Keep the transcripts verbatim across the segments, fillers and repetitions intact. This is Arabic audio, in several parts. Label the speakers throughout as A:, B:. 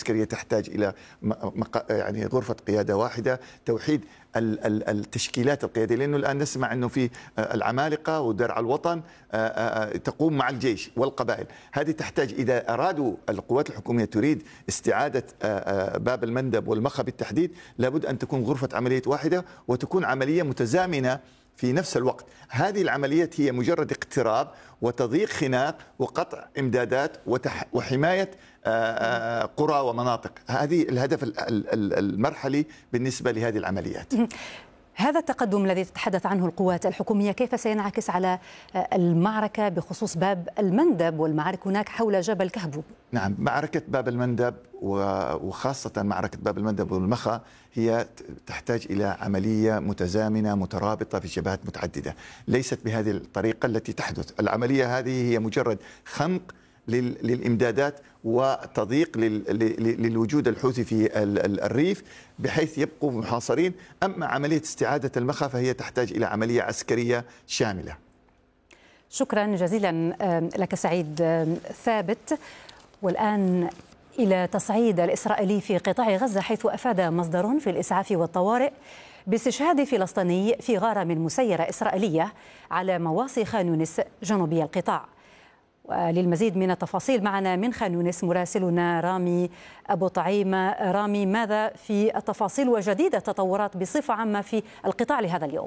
A: عسكرية تحتاج إلى يعني غرفة قيادة واحدة، توحيد التشكيلات القيادية، لأنه الآن نسمع أنه في العمالقة ودرع الوطن تقوم مع الجيش والقبائل. هذه تحتاج، إذا أرادوا القوات الحكومية تريد استعادة باب المندب والمخا بالتحديد، لابد أن تكون غرفة عملية واحدة وتكون عملية متزامنة في نفس الوقت. هذه العمليات هي مجرد اقتراب وتضييق خناق وقطع إمدادات وحماية قرى ومناطق. هذه الهدف المرحلي بالنسبة لهذه العمليات.
B: هذا التقدم الذي تتحدث عنه القوات الحكومية كيف سينعكس على المعركة بخصوص باب المندب والمعارك هناك حول جبل كهبوب؟
A: نعم، معركة باب المندب وخاصة معركة باب المندب والمخا هي تحتاج إلى عملية متزامنة مترابطة في جبهات متعددة، ليست بهذه الطريقة التي تحدث. العملية هذه هي مجرد خنق للإمدادات وتضييق للوجود الحوثي في الريف بحيث يبقوا محاصرين. أما عملية استعادة المخا فهي تحتاج إلى عملية عسكرية شاملة.
B: شكرا جزيلا لك سعيد ثابت. والآن إلى تصعيد الإسرائيلي في قطاع غزة، حيث أفاد مصدر في الإسعاف والطوارئ باستشهاد فلسطيني في غارة من مسيرة إسرائيلية على مواصي خان يونس جنوبي القطاع. وللمزيد من التفاصيل معنا من خان يونس مراسلنا رامي أبو طعيمة. رامي، ماذا في التفاصيل وجديد التطورات بصفة عامة في القطاع لهذا اليوم؟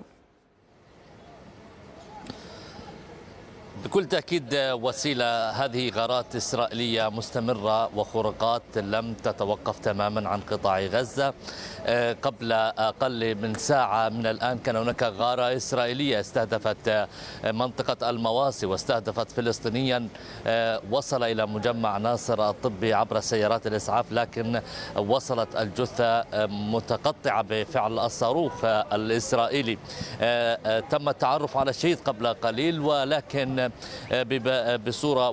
C: بكل تأكيد وسيلة، هذه غارات إسرائيلية مستمرة وخروقات لم تتوقف تماما عن قطاع غزة. قبل أقل من ساعة من الآن كان هناك غارة إسرائيلية استهدفت منطقة المواصي واستهدفت فلسطينيا وصل إلى مجمع ناصر الطبي عبر سيارات الإسعاف، لكن وصلت الجثة متقطعة بفعل الصاروخ الإسرائيلي. تم التعرف على الشهيد قبل قليل، ولكن بصورة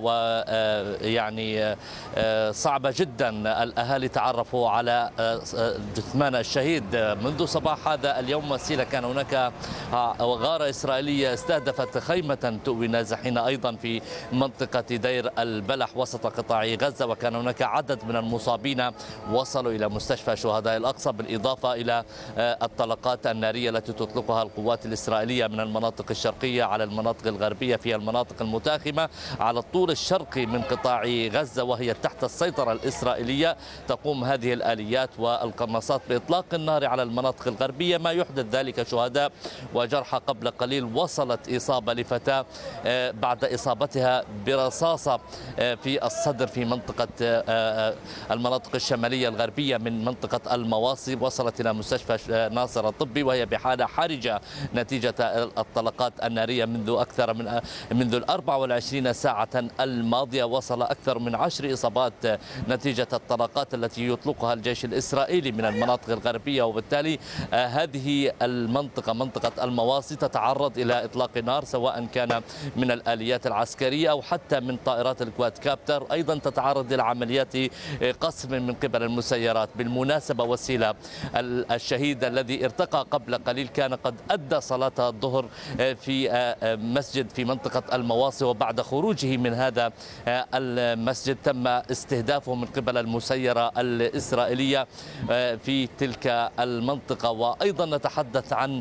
C: ويعني صعبة جدا. الأهالي تعرفوا على جثمان الشهيد منذ صباح هذا اليوم. وسيلة كان هناك غارة إسرائيلية استهدفت خيمة تؤوي نازحين أيضا في منطقة دير البلح وسط قطاع غزة، وكان هناك عدد من المصابين وصلوا إلى مستشفى شهداء الأقصى، بالإضافة إلى الطلقات النارية التي تطلقها القوات الإسرائيلية من المناطق الشرقية على المناطق الغربية في المناطق المتاخمة على الطول الشرقي من قطاع غزة، وهي تحت السيطرة الإسرائيلية. تقوم هذه الآليات والقناصات بإطلاق النار على المناطق الغربية، ما يحدث ذلك شهداء وجرحى. قبل قليل وصلت إصابة لفتاة بعد إصابتها برصاصة في الصدر في منطقة المناطق الشمالية الغربية من منطقة المواصي، وصلت إلى مستشفى ناصر الطبي وهي بحالة حرجة نتيجة الطلقات النارية منذ أكثر من منذ الأربع والعشرين ساعة الماضية. وصل أكثر من عشر إصابات نتيجة الطلقات التي يطلقها الجيش الإسرائيلي من المناطق الغربية، وبالتالي هذه المنطقة منطقة المواصي تتعرض إلى إطلاق نار سواء كان من الآليات العسكرية أو حتى من طائرات الكواد كابتر. أيضا تتعرض إلى عمليات قصف من قبل المسيرات. بالمناسبة وسيلة، الشهيد الذي ارتقى قبل قليل كان قد أدى صلاة الظهر في مسجد في منطقة المواصي، وبعد خروجه من هذا المسجد تم استهدافه من قبل المسيرة الإسرائيلية في تلك المنطقة. وأيضا نتحدث عن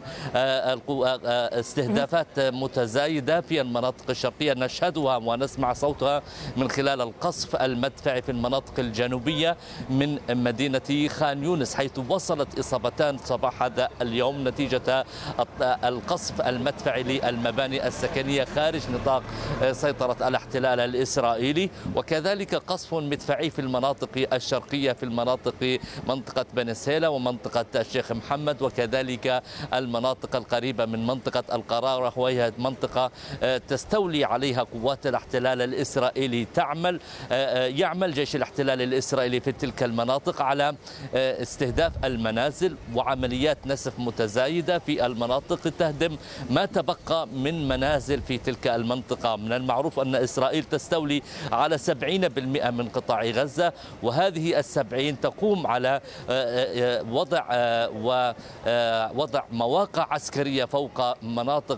C: استهدافات متزايدة في المناطق الشرقية نشهدها ونسمع صوتها من خلال القصف المدفعي في المناطق الجنوبية من مدينة خان يونس، حيث وصلت إصابتان صباح هذا اليوم نتيجة القصف المدفعي للمباني السكنية خارج نطاق سيطرة الاحتلال الإسرائيلي، وكذلك قصف مدفعي في المناطق الشرقية في المناطق منطقة بني سهيلة ومنطقة الشيخ محمد، وكذلك المناطق القريبة من منطقة القرارة، وهي منطقة تستولي عليها قوات الاحتلال الإسرائيلي. تعمل يعمل جيش الاحتلال الإسرائيلي في تلك المناطق على استهداف المنازل وعمليات نسف متزايدة في المناطق تهدم ما تبقى من منازل في تلك المنطقة. من المعروف أن إسرائيل تستولي على سبعين بالمئة من قطاع غزة، وهذه السبعين تقوم على وضع ووضع مواقع عسكرية فوق مناطق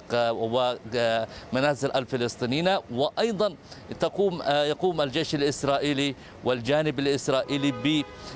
C: ومنازل الفلسطينيين. وأيضا تقوم يقوم الجيش الإسرائيلي والجانب الإسرائيلي